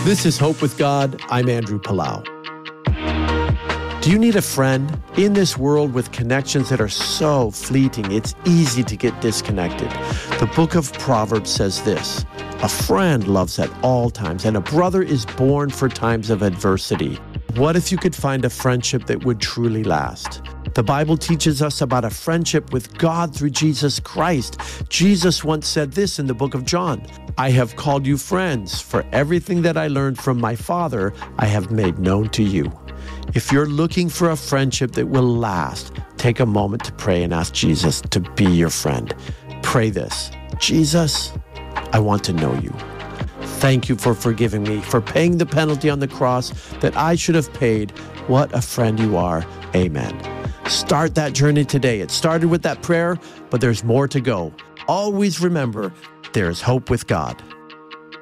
This is Hope with God. I'm Andrew Palau. Do you need a friend? In this world with connections that are so fleeting, it's easy to get disconnected. The book of Proverbs says this: a friend loves at all times, and a brother is born for times of adversity. What if you could find a friendship that would truly last? The Bible teaches us about a friendship with God through Jesus Christ. Jesus once said this in the book of John: I have called you friends, for everything that I learned from my Father, I have made known to you. If you're looking for a friendship that will last, take a moment to pray and ask Jesus to be your friend. Pray this: Jesus, I want to know you. Thank you for forgiving me, for paying the penalty on the cross that I should have paid. What a friend you are. Amen. Start that journey today. It started with that prayer, but there's more to go. Always remember, there is hope with God.